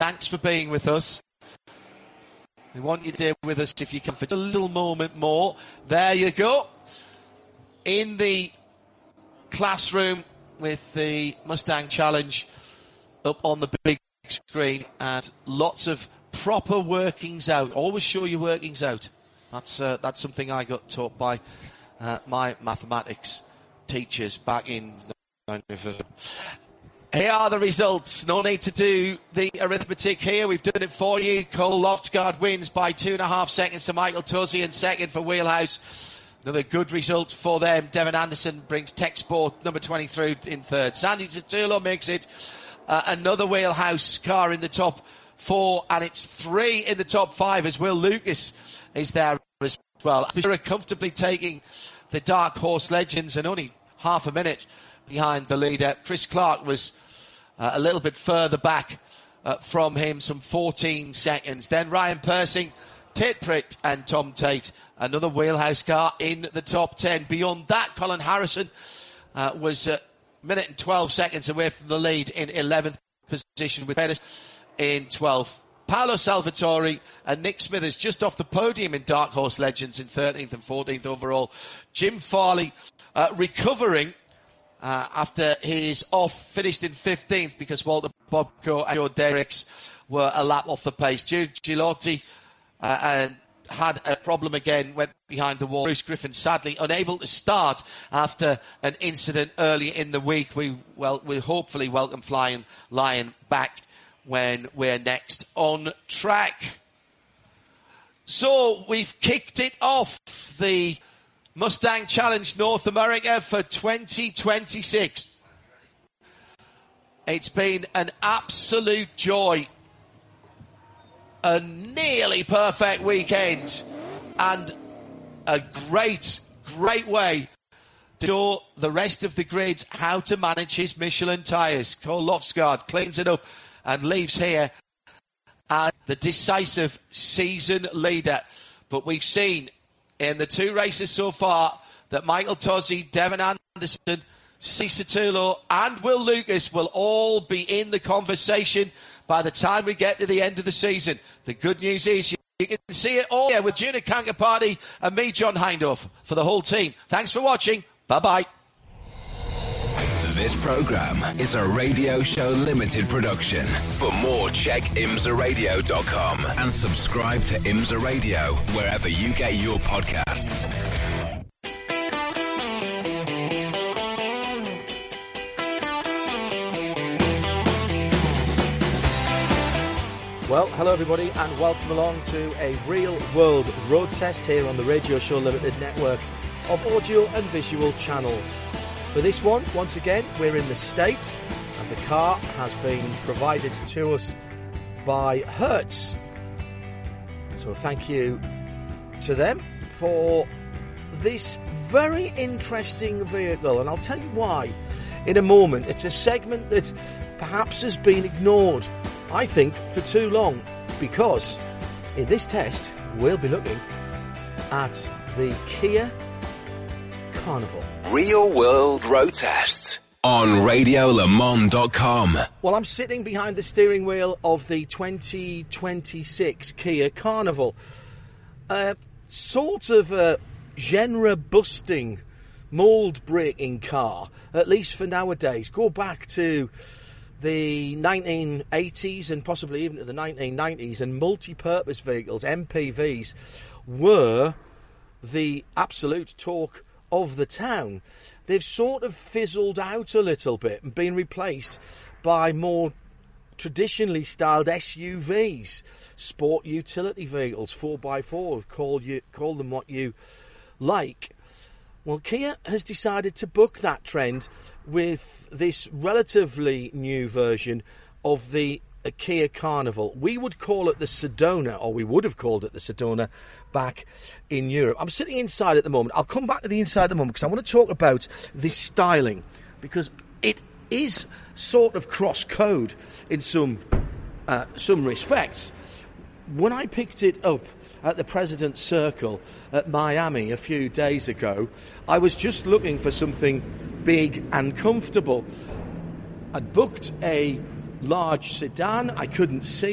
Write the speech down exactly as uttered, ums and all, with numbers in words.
thanks for being with us. We want you to stay with us if you can for a little moment more. There you go. In the classroom with the Mustang Challenge up on the big screen, and lots of proper workings out. Always show your workings out. That's uh, that's something I got taught by uh, my mathematics teachers back in. Here are the results. No need to do the arithmetic here. We've done it for you. Cole Loftsgaard wins by two and a half seconds to Michael Tuzzi, and second for Wheelhouse. Another good result for them. Devin Anderson brings Tech Sport number twenty through in third. Sandy Titulo makes it uh, another Wheelhouse car in the top four, and it's three in the top five as Will Lucas is there as well. We're comfortably taking the Dark Horse Legends and only half a minute behind the leader. Chris Clark was uh, a little bit further back uh, from him, some fourteen seconds. Then Ryan Persing, Tate Pritt and Tom Tate, another Wheelhouse car in the top ten. Beyond that, Colin Harrison uh, was a minute and twelve seconds away from the lead in eleventh position, with Pettis in twelfth. Paolo Salvatore and Nick Smithers just off the podium in Dark Horse Legends in thirteenth and fourteenth overall. Jim Farley uh, recovering uh, after his off, finished in fifteenth because Walter Bobko and Joe Derricks were a lap off the pace. Jude Gilotti uh, and had a problem again, went behind the wall. Bruce Griffin sadly unable to start after an incident earlier in the week. We well, we hopefully welcome Flying Lion back when we're next on track. So we've kicked it off, the Mustang Challenge North America for twenty twenty-six. It's been an absolute joy. A nearly perfect weekend and a great, great way to show the rest of the grid how to manage his Michelin tyres. Cole Loftsgaard cleans it up and leaves here as the decisive season leader. But we've seen in the two races so far that Michael Tozzi, Devin Anderson, Cicitulo and Will Lucas will all be in the conversation by the time we get to the end of the season. The good news is you, you can see it all here with Juna Kankaparty and me, John Hindhaugh, for the whole team. Thanks for watching. Bye-bye. This programme is a Radio Show Limited production. For more, check imsa radio dot com and subscribe to IMSA Radio wherever you get your podcasts. Well, hello everybody and welcome along to a real world road test here on the Radio Show Limited network of audio and visual channels. For this one, once again, we're in the States and the car has been provided to us by Hertz. So thank you to them for this very interesting vehicle, and I'll tell you why in a moment. It's a segment that perhaps has been ignored, I think, for too long, because in this test we'll be looking at the Kia Carnival. Real World Road Tests on radio le mans dot com. Well, I'm sitting behind the steering wheel of the twenty twenty-six Kia Carnival. Uh, sort of a genre-busting, mould-breaking car, at least for nowadays. Go back to the nineteen eighties and possibly even to the nineteen nineties, and multi-purpose vehicles, M P Vs, were the absolute talk of the town. They've sort of fizzled out a little bit and been replaced by more traditionally styled S U Vs, sport utility vehicles, four by four, call you call them what you like. Well, Kia has decided to buck that trend with this relatively new version of the uh, Kia Carnival. We would call it the Sedona, or we would have called it the Sedona back in Europe. I'm sitting inside at the moment. I'll come back to the inside at the moment because I want to talk about this styling, because it is sort of cross-code in some uh, some respects. When I picked it up at the President's Circle at Miami a few days ago, I was just looking for something big and comfortable. I'd booked a large sedan. I couldn't see